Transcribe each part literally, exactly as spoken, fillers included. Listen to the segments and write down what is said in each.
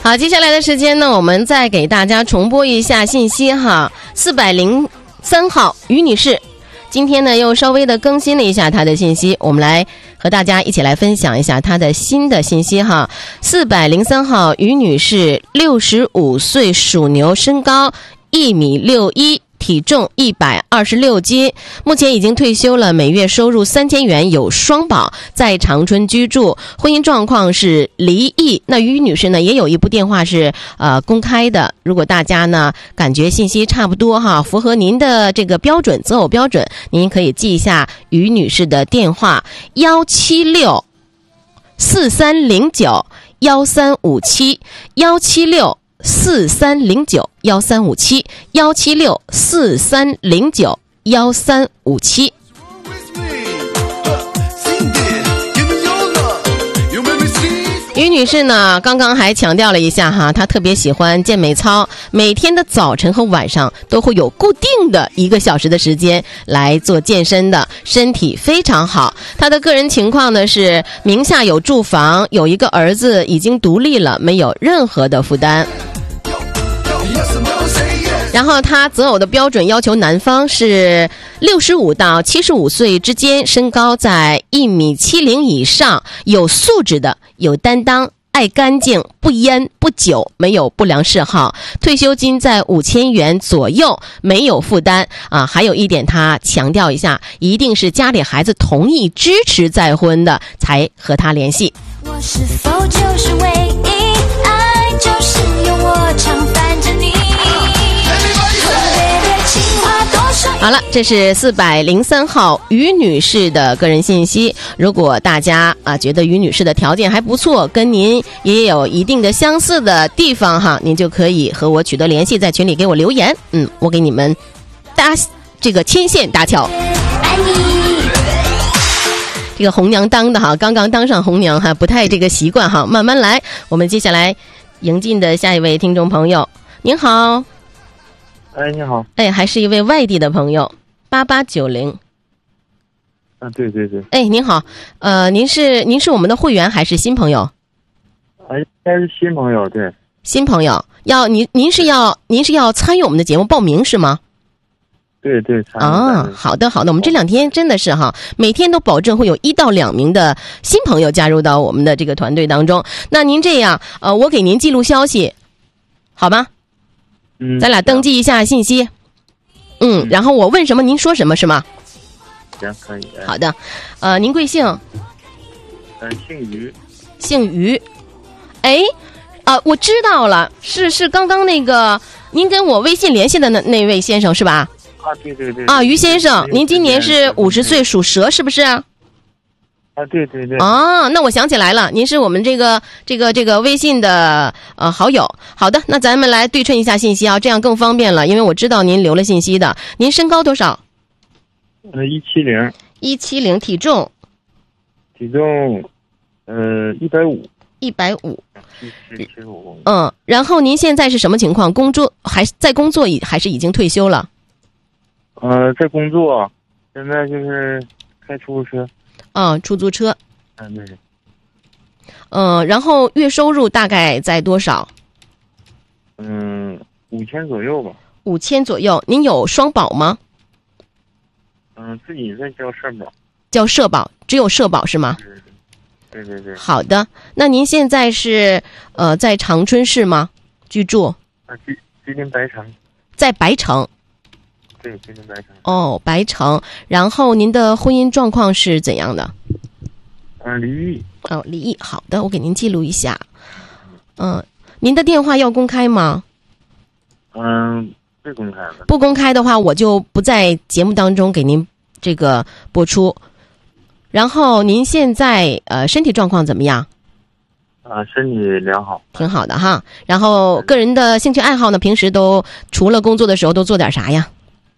好，接下来的时间呢，我们再给大家重播一下信息哈。四百零三号于女士，今天呢又稍微的更新了一下她的信息，我们来和大家一起来分享一下她的新的信息哈。四百零三号于女士，六十五岁，属牛，身高一米六一。体重一百二十六斤，目前已经退休了，每月收入三千元，有双保，在长春居住，婚姻状况是离异。那于女士呢，也有一部电话是呃公开的，如果大家呢感觉信息差不多哈，符合您的这个标准择偶标准，您可以记一下于女士的电话幺七六四三零九幺三五七幺七六。四三零九幺三五七幺七六四三零九幺三五七。于女士呢，刚刚还强调了一下哈，她特别喜欢健美操，每天的早晨和晚上都会有固定的一个小时的时间来做健身的，身体非常好。她的个人情况呢是名下有住房，有一个儿子，已经独立了，没有任何的负担。然后他择偶的标准要求男方是六十五到七十五岁之间，身高在一米七零以上，有素质的，有担当，爱干净，不烟不酒，没有不良嗜好，退休金在五千元左右，没有负担啊。还有一点他强调一下，一定是家里孩子同意支持再婚的才和他联系。我是否就是唯一，爱就是有我常伴着你。好了，这是四百零三号于女士的个人信息。如果大家啊觉得于女士的条件还不错，跟您也有一定的相似的地方哈，您就可以和我取得联系，在群里给我留言，嗯，我给你们搭这个牵线搭桥。爱你。这个红娘当的哈，刚刚当上红娘哈，不太这个习惯哈，慢慢来。我们接下来迎进的下一位听众朋友，您好。 哎，你好。 哎，还是一位外地的朋友，八八九零。 啊，对对对。 哎，您好，呃，您是您是我们的会员还是新朋友？ 啊，应该是新朋友，对。 新朋友，要您您是要您是要参与我们的节目报名是吗？ 对对。 啊，好的好的，我们这两天真的是哈，每天都保证会有一到两名的新朋友加入到我们的这个团队当中。那您这样，呃，我给您记录消息，好吗？ 嗯， 咱俩登记一下信息，嗯，嗯然后我问什么您说什么是吗？ 行，可以。哎、 好的，呃，您贵姓？ 呃，姓于。 姓于，哎，啊、呃，我知道了，是是刚刚那个您跟我微信联系的那那位先生是吧？ 啊，对对对。 啊，于先生，您今年是五十岁，属蛇是不是？ 啊，对对对。 哦，那我想起来了，您是我们这个这个这个微信的呃好友。好的，那咱们来对称一下信息啊，这样更方便了，因为我知道您留了信息的。您身高多少？ 呃，一七零。 一七零，体重？ 体重，呃，一百五。 一百五。 七十七十五。 嗯，然后您现在是什么情况？工作还在工作，已还是已经退休了？ 呃，在工作，现在就是开出租车。 嗯，出租车。 嗯，对。 嗯，然后月收入大概在多少？ 嗯，五千左右吧。 五千左右。您有双保吗？ 嗯，自己在交社保。 交社保，只有社保是吗？ 对对对。 好的，那您现在是呃在长春市吗？居住？ 啊，居居近白城。 在白城。 对，居近白城。 哦，白城。然后您的婚姻状况是怎样的？ 嗯、呃，离异。 哦，离异。好的，我给您记录一下。嗯、呃，您的电话要公开吗？ 嗯，不公开的。 不公开的话，我就不在节目当中给您这个播出。然后您现在呃身体状况怎么样？ 啊，身体良好。 挺好的哈。然后个人的兴趣爱好呢，平时都除了工作的时候都做点啥呀？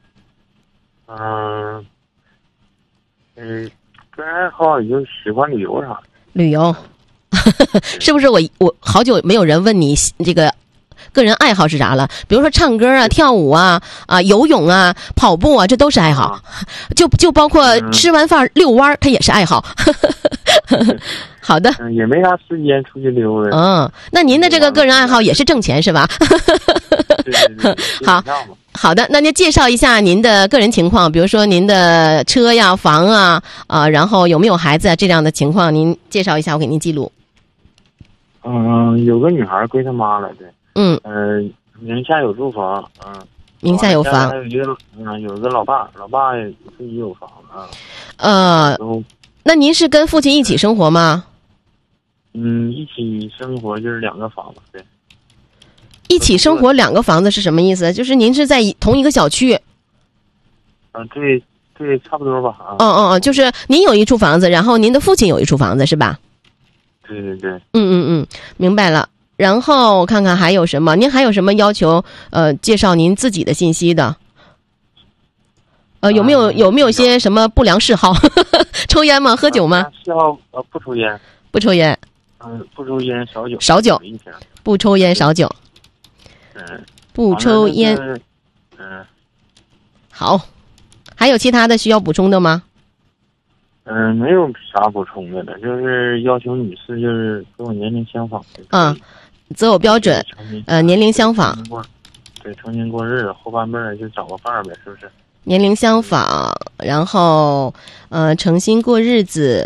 嗯，嗯，个人爱好也就喜欢旅游啥的。 旅游，是不是我我好久没有人问你这个个人爱好是啥了，比如说唱歌啊、跳舞啊、啊游泳啊、跑步啊，这都是爱好。就就包括吃完饭遛弯，它也是爱好。好的， 嗯，也没啥时间出去溜达。 嗯，那您的这个个人爱好也是挣钱是吧？ 对对对， 好。好的，那您介绍一下您的个人情况，比如说您的车呀、房啊，啊、呃，然后有没有孩子啊这样的情况，您介绍一下，我给您记录。 嗯，有个女孩归她妈了，对。 嗯。 呃，名下有住房，嗯。 名下有房。 还有一个，嗯，有一个老爸，老爸也自己有房啊。 呃，那您是跟父亲一起生活吗？ 嗯，一起生活就是两个房子，对。 一起生活两个房子是什么意思？就是您是在同一个小区？ 啊，对对，差不多吧。啊， 哦哦哦，就是您有一处房子，然后您的父亲有一处房子，是吧？ 对对对。 嗯嗯嗯，明白了。然后我看看还有什么？您还有什么要求？呃，介绍您自己的信息的？呃，有没有有没有些什么不良嗜好？抽烟吗？喝酒吗？ 嗜好呃，不抽烟。 不抽烟。 嗯，不抽烟，少酒。 少酒。不抽烟，少酒。 嗯， 不抽烟。 嗯， 好，还有其他的需要补充的吗？ 嗯，没有啥补充的了，就是要求女士就是跟我年龄相仿。 嗯，择偶标准，呃，年龄相仿。 对，成年过日子，后半辈儿就找个伴儿呗，是不是？ 年龄相仿，然后呃，诚心过日子。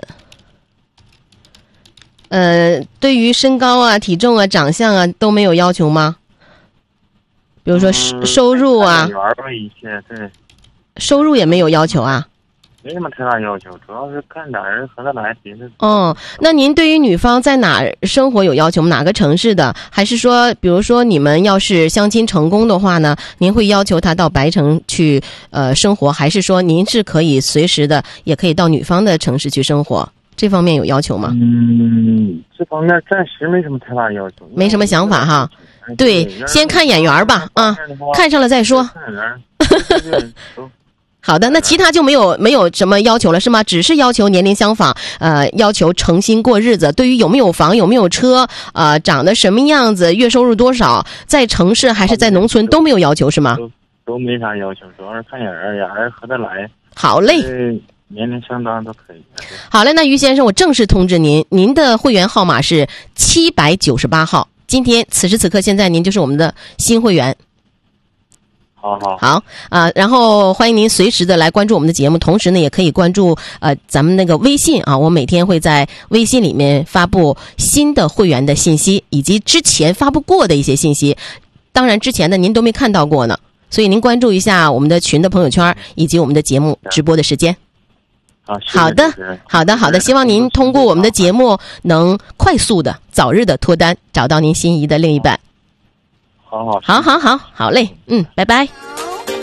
呃，对于身高啊、体重啊、长相啊都没有要求吗？比如说嗯、 收入啊， 一些对， 收入也没有要求啊， 没什么太大要求，主要是看哪人合得来，别的。 哦，那您对于女方在哪儿生活有要求吗？哪个城市的？还是说，比如说你们要是相亲成功的话呢，您会要求她到白城去呃生活，还是说您是可以随时的也可以到女方的城市去生活？这方面有要求吗？ 嗯，这方面暂时没什么太大要求， 没什么想法哈。对，先看眼缘吧，啊，看上了再说。好的，那其他就没有没有什么要求了，是吗？只是要求年龄相仿，呃，要求诚心过日子。对于有没有房、有没有车，呃，长得什么样子，月收入多少，在城市还是在农村都没有要求，是吗？ 都都没啥要求，主要是看眼缘，俩人合得来。 好嘞。 年龄相当都可以。 好嘞，那于先生，我正式通知您，您的会员号码是七百九十八号。今天此时此刻，现在您就是我们的新会员。 好好好啊、呃，然后欢迎您随时的来关注我们的节目，同时呢，也可以关注呃咱们那个微信啊，我每天会在微信里面发布新的会员的信息，以及之前发布过的一些信息。当然，之前的您都没看到过呢，所以您关注一下我们的群的朋友圈以及我们的节目直播的时间。 好的，好的，好的，希望您通过我们的节目能快速的、早日的脱单，找到您心仪的另一半。 好好， 好好好，好嘞，嗯，拜拜。